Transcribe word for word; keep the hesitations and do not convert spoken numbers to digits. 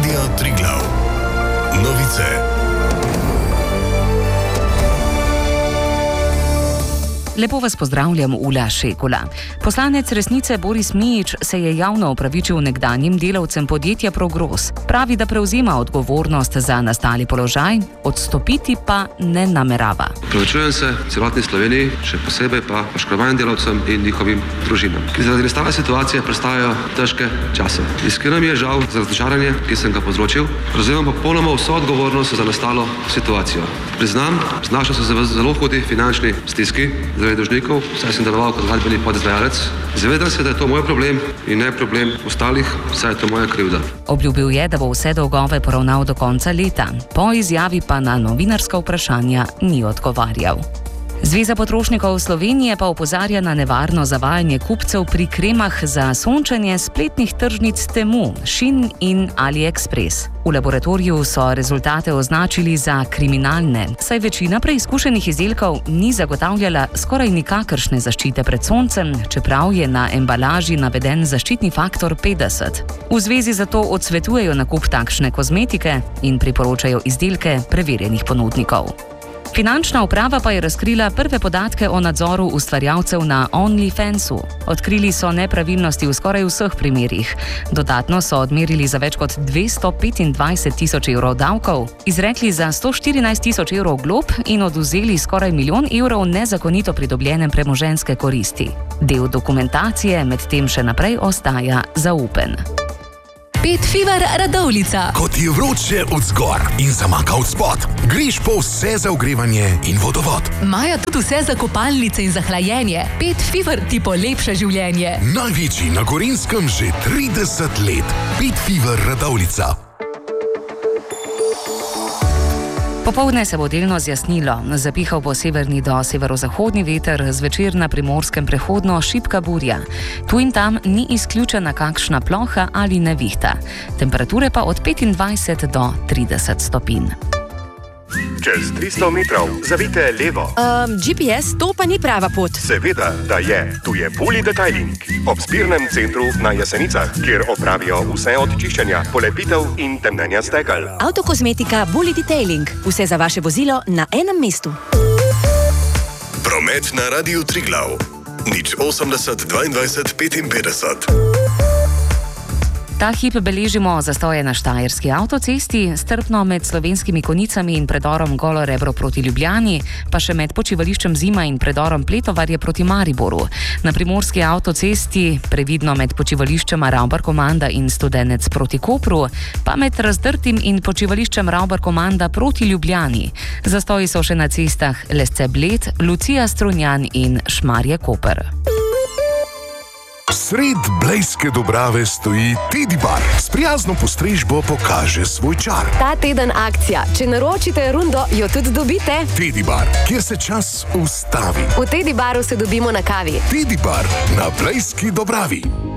Radio Triglav. Novice. Lepo vas pozdravljam, Ula Šekula. Poslanec Resnice Boris Mijić se je javno opravičil nekdanjim delavcem podjetja Progros. Pravi, da prevzema odgovornost za nastali položaj, odstopiti pa ne namerava. Opravičujem se celotni Sloveniji, še posebej pa oškodovanim delavcem in njihovim družinam, ki zaradi nastale situacije predstavljajo težke čase. Iskreno mi je žal za razočaranje, ki sem ga povzročil. Prevzemam popolnoma vso odgovornost za nastalo situacijo. Priznam, znašel sem se v zelo hudi finančni stiski zaradi dolžnikov, saj sem deloval kot gradbeni podizvajalec. Zavedam se, da je to moj problem in ne problem ostalih, saj je to moja krivda. Obljubil je, da bo vse dolgove poravnal do konca leta. Po izjavi pa na novinarska vprašanja ni odgovarjal. Zveza potrošnikov Slovenije pa opozarja na nevarno zavajanje kupcev pri kremah za sončenje spletnih tržnic Temu, Shein in AliExpress. V laboratoriju so rezultate označili za kriminalne, saj večina preizkušenih izdelkov ni zagotavljala skoraj nikakršne zaščite pred soncem, čeprav je na embalaži naveden zaščitni faktor petdeset. V zvezi zato odsvetujejo nakup takšne kozmetike in priporočajo izdelke preverjenih ponudnikov. Finančna uprava pa je razkrila prve podatke o nadzoru ustvarjalcev na OnlyFansu. Odkrili so nepravilnosti v skoraj vseh primerih. Dodatno so odmerili za več kot dvesto petindvajset tisoč evrov davkov, izrekli za sto štirinajst tisoč evrov glob in odvzeli skoraj milijon evrov nezakonito pridobljene premoženjske koristi. Del dokumentacije medtem še naprej ostaja zaupen. Pet Fever Radovljica. Ko ti je vroče od zgor in zamaka od spod, greš po vse za ogrevanje in vodovod. Imajo tudi vse za kopalnice in za hlajenje. Pet Fever ti polepša življenje. Največji na Gorenjskem že trideset let. Pet Fever Radovljica. Popoldne se bo delno zjasnilo, zapihal bo severni do severozahodni veter, zvečer na Primorskem prehodno šibka burja. Tu in tam ni izključena kakšna ploha ali nevihta. Temperature pa od petindvajset do trideset stopinj. Čez tristo metrov zavijte levo. Um, G P S, to pa ni prava pot. Seveda, da je. Tu je Bully Detailing. Ob zbirnem centru na Jesenicah, kjer opravijo vse od čiščenja, polepitev in temnenja stekel. Avtokozmetika Bully Detailing. Vse za vaše vozilo na enem mestu. Promet na Radiu Triglav. nič osemdeset dvaindvajset petinpetdeset. Ta hip beležimo zastoje na štajerski avtocesti, strpno med Slovenskimi Konjicami in predorom Golo Rebro proti Ljubljani, pa še med počivališčem Zima in predorom Pletovarje proti Mariboru. Na primorski avtocesti previdno med počivališčema Ravbar Komanda in Studenec proti Kopru, pa med Razdrtim in počivališčem Ravbar Komanda proti Ljubljani. Zastoji so še na cestah Lesce Bled, Lucija Strunjan in Šmarje Koper. Sred Blejske Dobrave stoji Teddy Bar. S prijazno postrežbo pokaže svoj čar. Ta teden akcija. Če naročite rundo, jo tudi dobite. Teddy Bar, kjer se čas ustavi. V Teddy Baru se dobimo na kavi. Teddy Bar na Blejski Dobravi.